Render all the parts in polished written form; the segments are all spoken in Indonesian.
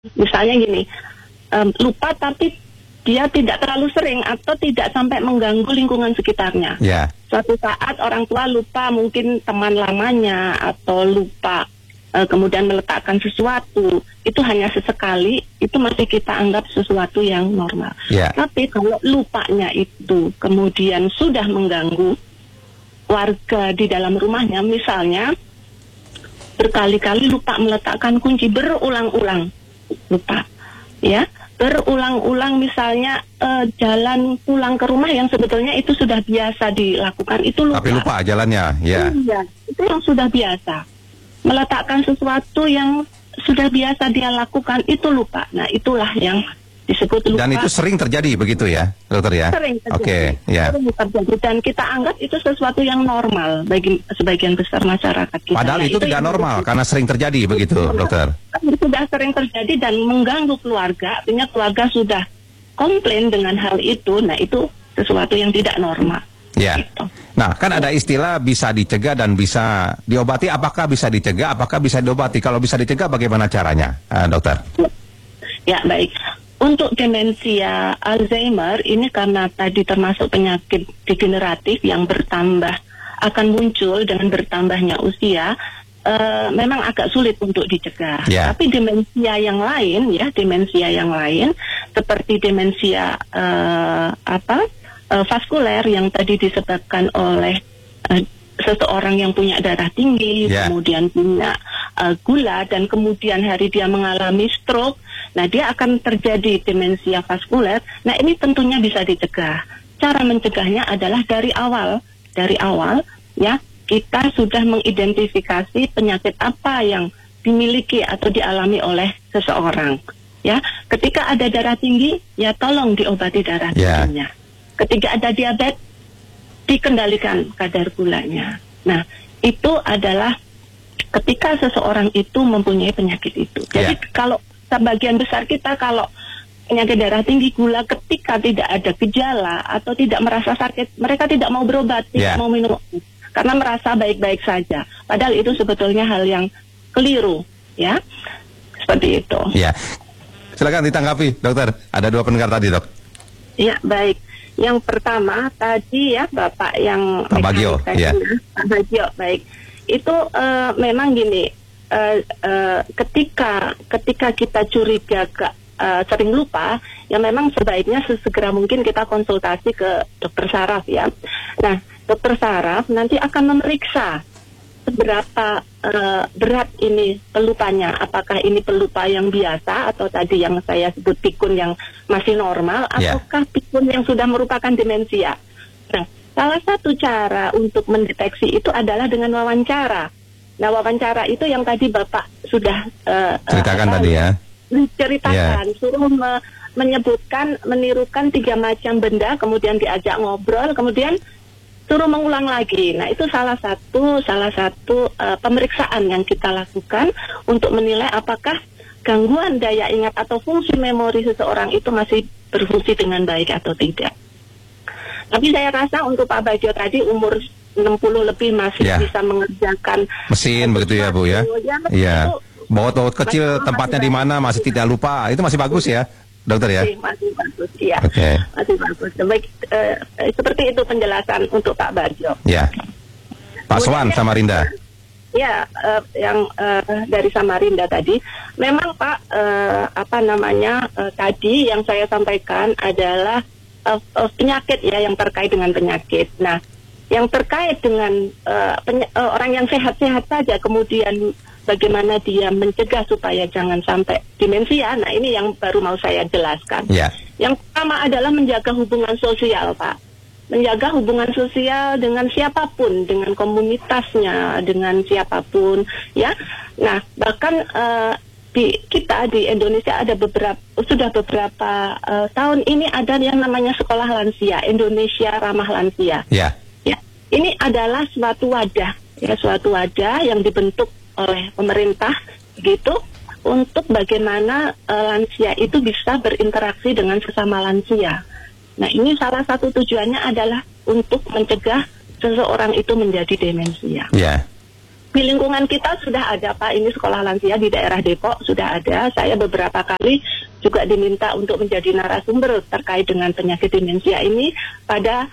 Misalnya gini, lupa tapi dia tidak terlalu sering atau tidak sampai mengganggu lingkungan sekitarnya. Suatu saat orang tua lupa mungkin teman lamanya atau lupa kemudian meletakkan sesuatu, itu hanya sesekali, itu masih kita anggap sesuatu yang normal. Tapi kalau lupanya itu kemudian sudah mengganggu warga di dalam rumahnya, misalnya berkali-kali lupa meletakkan kunci, berulang-ulang lupa, ya, berulang-ulang misalnya jalan pulang ke rumah yang sebetulnya itu sudah biasa dilakukan, itu lupa. Tapi lupa jalannya, ya. Iya, itu yang sudah biasa. Meletakkan sesuatu yang sudah biasa dia lakukan, itu lupa. Nah, itulah yang disebut lupa. Dan itu sering terjadi begitu ya, dokter ya? Sering terjadi. Sering terjadi. Dan kita anggap itu sesuatu yang normal bagi sebagian besar masyarakat kita. Padahal itu tidak normal karena sering terjadi begitu, dokter. Sudah sering terjadi dan mengganggu keluarga, artinya keluarga sudah komplain dengan hal itu. Nah, itu sesuatu yang tidak normal. Gitu. Nah, kan ada istilah bisa dicegah dan bisa diobati. Apakah bisa dicegah? Apakah bisa diobati? Kalau bisa dicegah, bagaimana caranya, dokter? Ya, baik. Untuk demensia Alzheimer ini karena tadi termasuk penyakit degeneratif yang bertambah, akan muncul dengan bertambahnya usia, memang agak sulit untuk dicegah. Tapi demensia yang lain, ya, demensia yang lain seperti demensia vaskuler yang tadi disebabkan oleh seseorang yang punya darah tinggi, kemudian punya gula, dan kemudian hari dia mengalami stroke. Nah, dia akan terjadi demensia vaskuler. Nah, ini tentunya bisa dicegah. Cara mencegahnya adalah dari awal, ya, kita sudah mengidentifikasi penyakit apa yang dimiliki atau dialami oleh seseorang. Ya, ketika ada darah tinggi, ya tolong diobati darah tingginya. Ketika ada diabetes, dikendalikan kadar gulanya. Nah, itu adalah ketika seseorang itu mempunyai penyakit itu. Jadi kalau sebagian besar kita kalau penyakit darah tinggi, gula, ketika tidak ada gejala atau tidak merasa sakit, mereka tidak mau berobat, tidak mau minum, karena merasa baik-baik saja. Padahal itu sebetulnya hal yang keliru, ya. Seperti itu. Silakan ditanggapi, dokter. Ada 2 pendengar tadi, dok. Ya, baik. Yang pertama tadi ya Bapak yang Pak Bagio, Pak Bagio, baik. Itu memang gini, ketika kita curiga sering lupa, ya memang sebaiknya sesegera mungkin kita konsultasi ke dokter saraf, ya. Nah, dokter saraf nanti akan memeriksa seberapa berat ini pelupanya, apakah ini pelupa yang biasa atau tadi yang saya sebut pikun yang masih normal, ataukah pikun yang sudah merupakan demensia. Nah, salah satu cara untuk mendeteksi itu adalah dengan wawancara. Nah, wawancara itu yang tadi Bapak sudah ceritakan tadi, ya. Ceritakan, suruh menyebutkan, menirukan 3 macam benda, kemudian diajak ngobrol, kemudian suruh mengulang lagi. Nah, itu salah satu pemeriksaan yang kita lakukan untuk menilai apakah gangguan daya ingat atau fungsi memori seseorang itu masih berfungsi dengan baik atau tidak. Tapi saya rasa untuk Pak Bagio tadi umur 60 lebih masih bisa mengerjakan mesin begitu ya, Bu, ya. Iya. Baut-baut kecil tempatnya di mana masih tidak lupa. Itu masih bagus ya, dokter, ya? Masih bagus, ya. Masih bagus. Baik, seperti itu penjelasan untuk Pak Bagio. Pak Swan, Samarinda. Yang dari Samarinda tadi, memang Pak, tadi yang saya sampaikan adalah penyakit, ya, yang terkait dengan penyakit. Nah, yang terkait dengan orang yang sehat-sehat saja, kemudian bagaimana dia mencegah supaya jangan sampai demensia. Nah, ini yang baru mau saya jelaskan. Yang pertama adalah menjaga hubungan sosial, Pak. Menjaga hubungan sosial dengan siapapun, dengan komunitasnya, dengan siapapun, ya. Nah, bahkan kita di Indonesia ada sudah beberapa tahun ini ada yang namanya sekolah lansia, Indonesia Ramah Lansia. Ini adalah suatu wadah yang dibentuk oleh pemerintah gitu untuk bagaimana lansia itu bisa berinteraksi dengan sesama lansia. Nah, ini salah satu tujuannya adalah untuk mencegah seseorang itu menjadi demensia. Di lingkungan kita sudah ada Pak, ini sekolah lansia di daerah Depok sudah ada. Saya beberapa kali juga diminta untuk menjadi narasumber terkait dengan penyakit demensia ini pada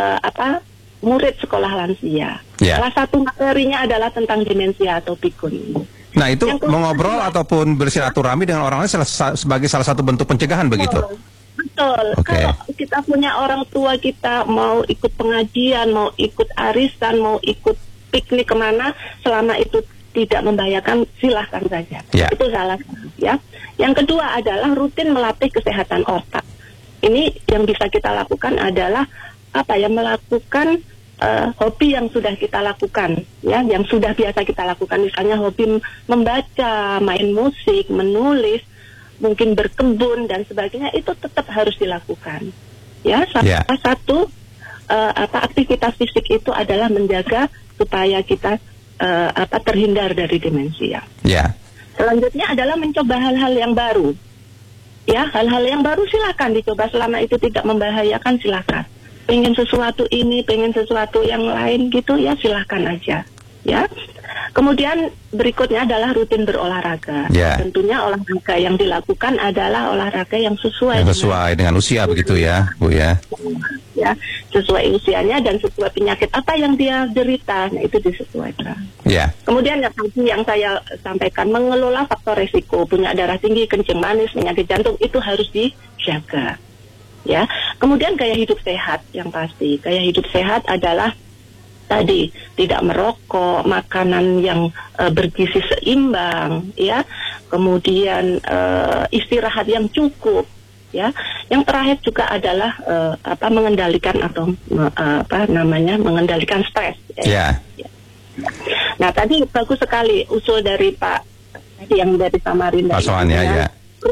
murid sekolah lansia. Salah satu materinya adalah tentang demensia atau pikun. Nah itu mengobrol ataupun bersilaturahmi dengan orang lain sebagai salah satu bentuk pencegahan begitu? Betul. Kalau kita punya orang tua kita mau ikut pengajian, mau ikut arisan, mau ikut piknik kemana, selama itu tidak membahayakan, silahkan saja. Itu salah satu ya. Yang kedua adalah rutin melatih kesehatan otak. Ini yang bisa kita lakukan adalah melakukan hobi yang sudah kita lakukan, ya, yang sudah biasa kita lakukan. Misalnya hobi membaca, main musik, menulis, mungkin berkebun dan sebagainya, itu tetap harus dilakukan. Ya, salah satu aktivitas fisik itu adalah menjaga supaya kita terhindar dari demensia. Selanjutnya adalah mencoba hal-hal yang baru. Ya, hal-hal yang baru silakan dicoba selama itu tidak membahayakan, silakan. Pengen sesuatu ini, pengen sesuatu yang lain gitu ya, silakan aja. Ya. Kemudian berikutnya adalah rutin berolahraga. Tentunya olahraga yang dilakukan adalah olahraga yang sesuai dengan usia begitu ya, Bu ya. Ya, sesuai usianya dan sesuai penyakit apa yang dia derita, nah itu disesuaikan. Kemudian yang saya sampaikan, mengelola faktor risiko, punya darah tinggi, kencing manis, penyakit jantung, itu harus dijaga. Ya. Kemudian gaya hidup sehat yang pasti. Gaya hidup sehat adalah tadi tidak merokok, makanan yang bergizi seimbang, ya. Kemudian istirahat yang cukup, ya. Yang terakhir juga adalah mengendalikan mengendalikan stres. Ya. Nah, tadi bagus sekali usul dari Pak yang dari Samarinda. Pak Soan, ya.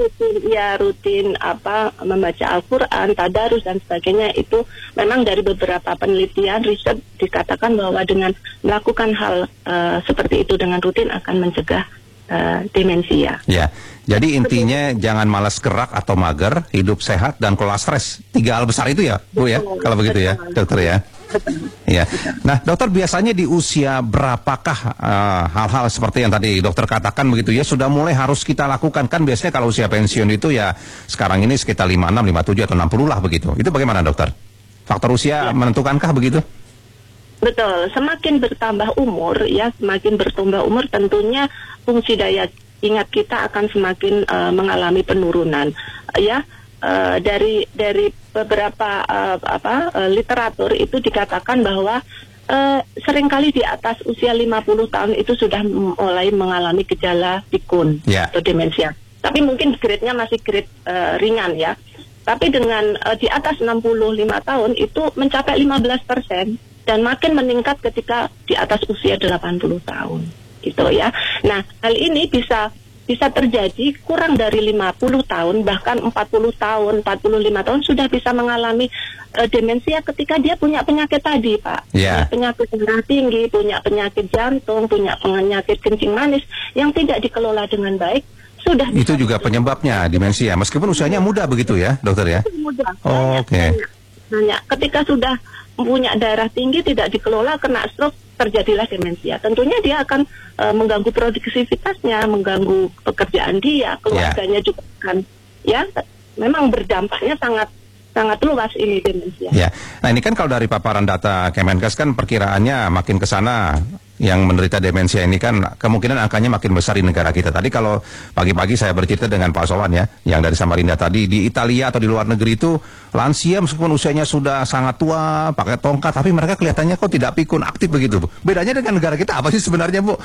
Rutin membaca Al-Quran, tadarus dan sebagainya, itu memang dari beberapa penelitian riset dikatakan bahwa dengan melakukan hal seperti itu dengan rutin akan mencegah demensia. Ya, jadi intinya jangan malas gerak atau mager, hidup sehat dan kelola stres. 3 hal besar itu ya, Bu ya, kalau begitu ya, dokter ya. Ya. Nah, dokter, biasanya di usia berapakah hal-hal seperti yang tadi dokter katakan begitu ya sudah mulai harus kita lakukan? Kan biasanya kalau usia pensiun itu ya sekarang ini sekitar 56, 57 atau 60 lah begitu. Itu bagaimana, dokter? Faktor usia menentukankah begitu? Betul, semakin bertambah umur ya, semakin bertambah umur tentunya fungsi daya ingat kita akan semakin mengalami penurunan ya. Dari beberapa literatur itu dikatakan bahwa seringkali di atas usia 50 tahun itu sudah mulai mengalami gejala pikun atau demensia. Tapi mungkin grade-nya masih grade ringan ya. Tapi dengan di atas 65 tahun itu mencapai 15% dan makin meningkat ketika di atas usia 80 tahun. Gitu ya. Nah, hal ini bisa terjadi kurang dari 50 tahun, bahkan 40 tahun, 45 tahun sudah bisa mengalami demensia ketika dia punya penyakit tadi, Pak. Penyakit darah tinggi, punya penyakit jantung, punya penyakit kencing manis yang tidak dikelola dengan baik, sudah. Itu juga penyebabnya demensia, meskipun usianya muda begitu ya, dokter ya? Muda. Ketika sudah punya darah tinggi, tidak dikelola, kena stroke, terjadilah demensia. Tentunya dia akan mengganggu produktivitasnya, mengganggu pekerjaan dia, keluarganya juga kan, ya, memang berdampaknya sangat luas ini demensia. Nah, ini kan kalau dari paparan data Kemenkes kan perkiraannya makin ke sana yang menderita demensia ini kan kemungkinan angkanya makin besar di negara kita. Tadi kalau pagi-pagi saya bercerita dengan Pak Sowan ya, yang dari Samarinda tadi, di Italia atau di luar negeri itu lansia meskipun usianya sudah sangat tua, pakai tongkat, tapi mereka kelihatannya kok tidak pikun, aktif begitu, Bu. Bedanya dengan negara kita apa sih sebenarnya, Bu?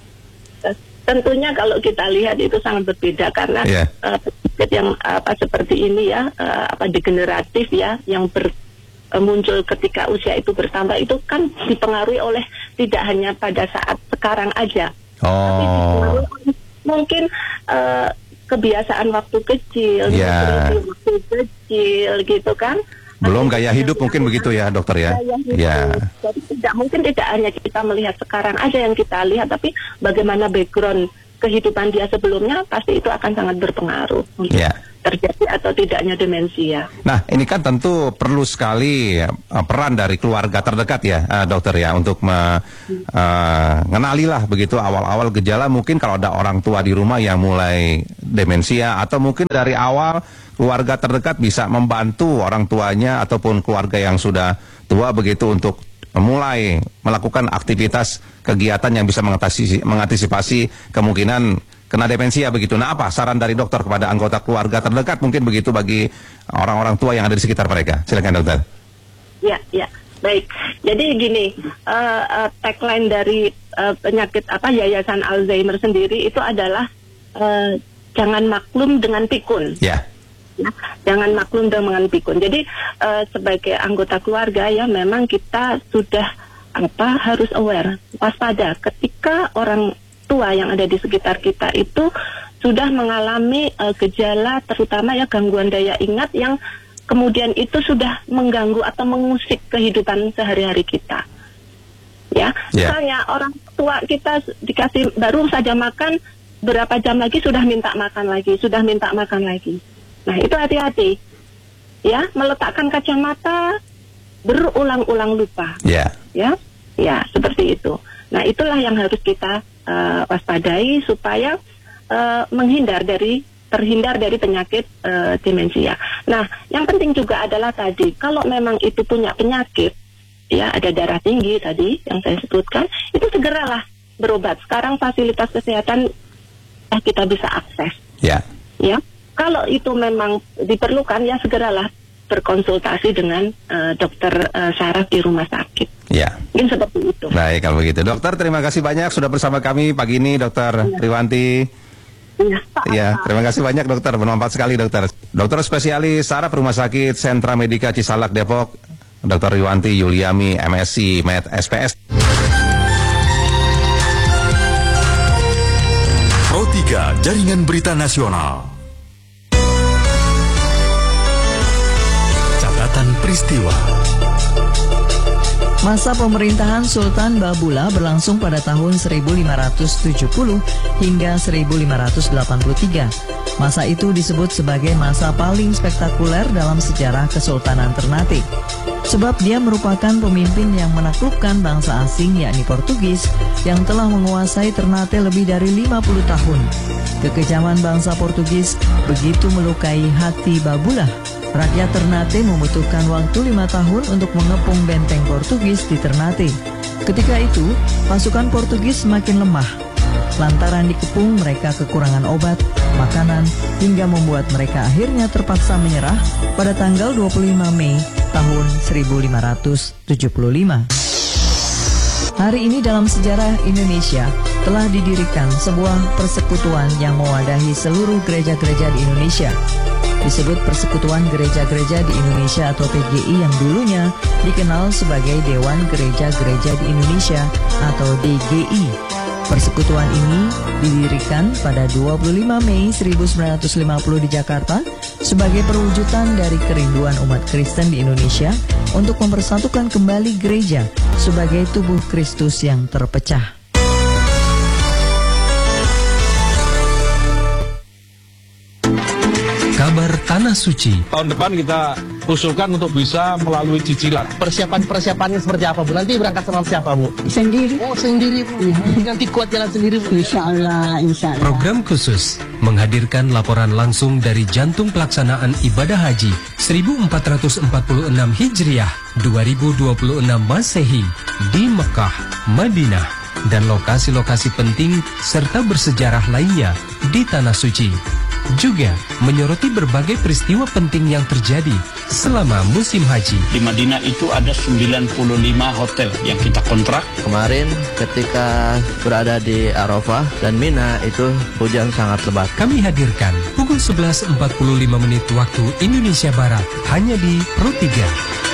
Tentunya kalau kita lihat itu sangat berbeda karena penyakit yang seperti ini ya, degeneratif ya, yang muncul ketika usia itu bertambah itu kan dipengaruhi oleh tidak hanya pada saat sekarang aja, tapi dipengaruhi mungkin kebiasaan waktu kecil, waktu kecil gitu kan. Belum gaya hidup mungkin begitu ya, dokter ya. Jadi tidak hanya kita melihat sekarang aja yang kita lihat, tapi bagaimana background kehidupan dia sebelumnya pasti itu akan sangat berpengaruh untuk terjadi atau tidaknya demensia. Nah, ini kan tentu perlu sekali peran dari keluarga terdekat ya, dokter ya, untuk mengenalilah begitu awal-awal gejala. Mungkin kalau ada orang tua di rumah yang mulai demensia, atau mungkin dari awal keluarga terdekat bisa membantu orang tuanya ataupun keluarga yang sudah tua begitu untuk mulai melakukan aktivitas kegiatan yang bisa mengantisipasi kemungkinan kena demensia begitu. Nah, apa saran dari dokter kepada anggota keluarga terdekat mungkin begitu bagi orang-orang tua yang ada di sekitar mereka? Silakan dokter. Ya, baik. Jadi gini, tagline dari penyakit Yayasan Alzheimer sendiri itu adalah jangan maklum dengan pikun. Ya. Ya, jangan maklum dengan pikun. Jadi sebagai anggota keluarga ya memang kita sudah harus aware, waspada ketika orang tua yang ada di sekitar kita itu sudah mengalami gejala terutama ya gangguan daya ingat yang kemudian itu sudah mengganggu atau mengusik kehidupan sehari-hari kita. Ya, misalnya orang tua kita dikasih baru saja makan, berapa jam lagi sudah minta makan lagi. Nah, itu hati-hati. Ya, meletakkan kacamata berulang-ulang lupa. Ya, seperti itu. Nah, itulah yang harus kita waspadai supaya terhindar dari penyakit demensia. Nah, yang penting juga adalah tadi kalau memang itu punya penyakit, ya ada darah tinggi tadi yang saya sebutkan, itu segeralah berobat. Sekarang fasilitas kesehatan kita bisa akses. Ya, kalau itu memang diperlukan ya segeralah berkonsultasi dengan dokter saraf di rumah sakit. Ya. Mungkin seperti itu. Baik, kalau begitu. Dokter, terima kasih banyak sudah bersama kami pagi ini, Dokter Riwanti. Ya, terima kasih banyak dokter, bermanfaat sekali dokter. Dokter spesialis saraf Rumah Sakit Sentra Medika Cisalak Depok, Dokter Riwanti Yuliami, MSc, Med, SPS. Pro 3 Jaringan Berita Nasional. Catatan peristiwa. Masa pemerintahan Sultan Babula berlangsung pada tahun 1570 hingga 1583. Masa itu disebut sebagai masa paling spektakuler dalam sejarah Kesultanan Ternate. Sebab dia merupakan pemimpin yang menaklukkan bangsa asing yakni Portugis yang telah menguasai Ternate lebih dari 50 tahun. Kekejaman bangsa Portugis begitu melukai hati Babula. Rakyat Ternate membutuhkan waktu 5 tahun untuk mengepung benteng Portugis di Ternate. Ketika itu, pasukan Portugis semakin lemah. Lantaran dikepung, mereka kekurangan obat, makanan, hingga membuat mereka akhirnya terpaksa menyerah pada tanggal 25 Mei tahun 1575. Hari ini dalam sejarah Indonesia telah didirikan sebuah persekutuan yang mewadahi seluruh gereja-gereja di Indonesia. Disebut Persekutuan Gereja-Gereja di Indonesia atau PGI yang dulunya dikenal sebagai Dewan Gereja-Gereja di Indonesia atau DGI. Persekutuan ini didirikan pada 25 Mei 1950 di Jakarta sebagai perwujudan dari kerinduan umat Kristen di Indonesia untuk mempersatukan kembali gereja sebagai tubuh Kristus yang terpecah. Kabar Tanah Suci. Tahun depan kita usulkan untuk bisa melalui cicilan. Persiapannya seperti apa, Bu? Nanti berangkat sama siapa, Bu? Sendiri. Oh, sendiri, Bu. Nanti kuat jalan sendiri, Bu. Insya Allah. Program khusus menghadirkan laporan langsung dari jantung pelaksanaan ibadah haji 1446 Hijriah 2026 Masehi di Mekah, Madinah, dan lokasi-lokasi penting serta bersejarah lainnya di Tanah Suci. Juga menyoroti berbagai peristiwa penting yang terjadi selama musim haji. Di Madinah itu ada 95 hotel yang kita kontrak. Kemarin ketika berada di Arafah dan Mina itu hujan sangat lebat. Kami hadirkan pukul 11.45 waktu Indonesia Barat hanya di Pro 3.